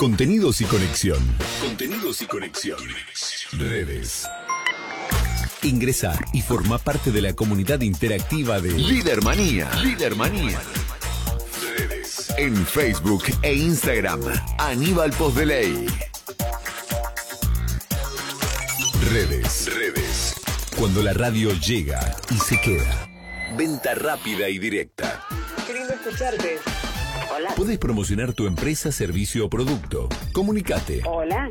Contenidos y conexión. Contenidos y conexión. Redes. Ingresa y forma parte de la comunidad interactiva de Lidermanía. Lidermanía. Redes. En Facebook e Instagram, Aníbal Postdeley. Redes. Cuando la radio llega y se queda. Venta rápida y directa. Qué lindo escucharte. Hola. Podés promocionar tu empresa, servicio o producto. Comunicate. Hola.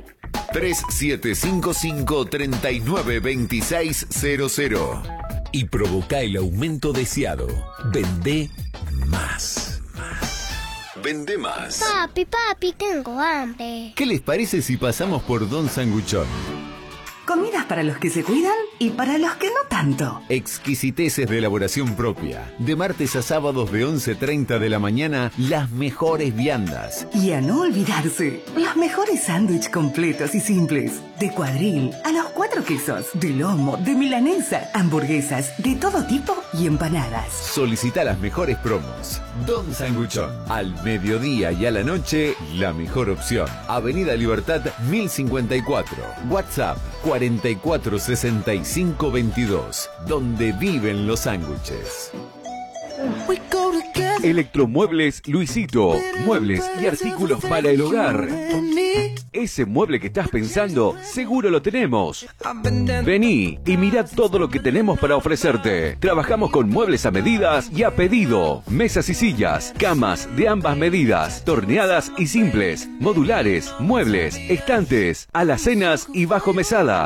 3755-392600 y provoca el aumento deseado. Vendé más. Vende más. Papi, tengo hambre. ¿Qué les parece si pasamos por Don Sanguchón? Comidas para los que se cuidan y para los que no tanto. Exquisiteces de elaboración propia. De martes a sábados de 11:30 de la mañana, las mejores viandas. Y a no olvidarse, los mejores sándwiches completos y simples. De cuadril, a los 4 quesos, de lomo, de milanesa, hamburguesas, de todo tipo y empanadas. Solicita las mejores promos. Don Sanguchón. Al mediodía y a la noche, la mejor opción. Avenida Libertad 1054. WhatsApp 446522. Donde viven los sándwiches. Electromuebles Luisito. Muebles y artículos para el hogar. Ese mueble que estás pensando, seguro lo tenemos. Vení y mira todo lo que tenemos para ofrecerte. Trabajamos con muebles a medidas y a pedido. Mesas y sillas, camas de ambas medidas, torneadas y simples, modulares, muebles, estantes, alacenas y bajo mesada.